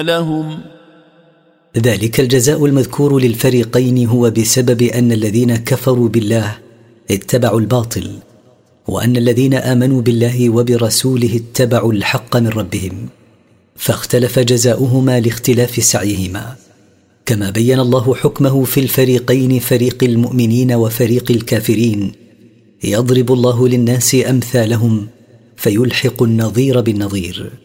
لهم. ذلك الجزاء المذكور للفريقين هو بسبب أن الذين كفروا بالله اتبعوا الباطل، وأن الذين آمنوا بالله وبرسوله اتبعوا الحق من ربهم، فاختلف جزاؤهما لاختلاف سعيهما. كما بين الله حكمه في الفريقين، فريق المؤمنين وفريق الكافرين، يضرب الله للناس أمثالهم فيلحق النظير بالنظير.